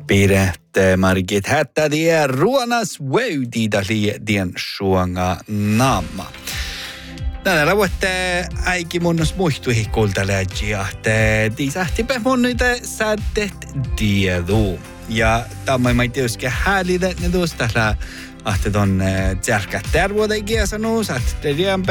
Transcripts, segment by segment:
Piret margit hättädiä ruonas väydidali dien suonga naama. Tänä vuotte äiki munnos muistuihin kultaläjiä, että disähtipä munnuita säätet diedu. Ja tämä ei tietysti häälitä, ne tuosta että on tärkeä terveydenkin sanoo, että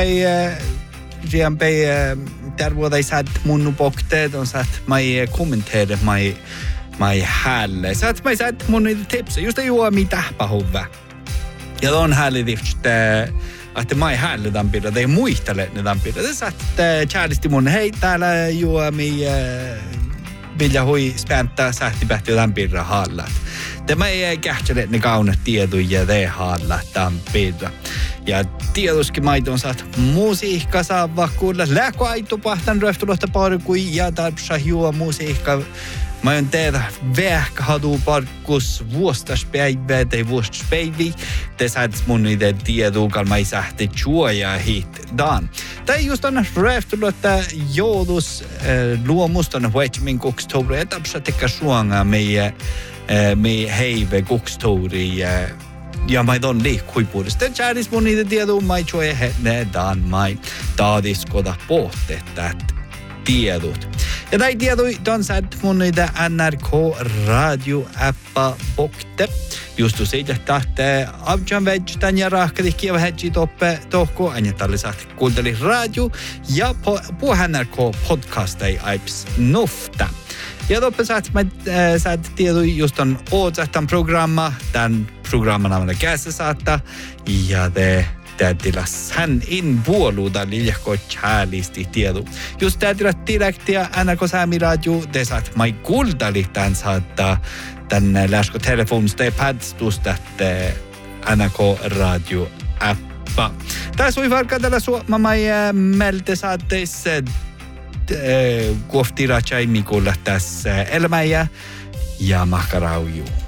riempei terveyden saat munnu pokteet on saat mai kommenteere mai hälle. Saat mai saat munnu tipsa, just juomi tähpähuvä. Ja on häälidifstä, että mai hälle tampira, tai muistele ne tampira. Tässä saat tjäädisti mun, hei täällä juomi vilja hui späntää sähtipähtiä tampira hallat. Tämä ei kähtsele ne kaunat tieduja te hallat tampira. Ja tietysti maito on saat musiikka saa vakuulla. Lääkö aitu pahtan röhtulohta parkui ja tarpsa juo musiikka. Mä oon tehdä vähkä hadu parkkus vuostaspäivää tai vuostaspäiviä. Te saat mun niitä tieduukal mä ei sähti juoja hittään. Tai just on röhtulohta joudus luomusta on huetmin kukstouri. Ja tarpsa tekkä suonga me heive kukstouri. Ja mä on liikkuipuudesta. Tjäädis mun niitä tieduu, mä juoja hetnedaan, mä taadiskoda pohtettä tiedut. Ja näin tiedui on saat mun niitä NRK radio-appa bokte. Justu siitä, että avjan väjtän ja rahkadi kieva hetsi toppe tohko. Aina tälle saat kuunteli radio ja puhu NRK podcast ei aips nufta. Ja toppe saat tiedui just on ootsähtän programma. Tän programman namalla kässä saattaa. Ja te tätilas hän in vuoluuda liljahko tjäälisti tiedu. Just tätilas direktiä NRK Säämi radio. Te saat mai kuuldali tän saattaa tän läskö telefonista ja padstusta NRK radio appa. Tässä ui varkaa tällä suomamai melte saatteis kuoftira tjaimikulla tässä elämäjä ja mahkarauju.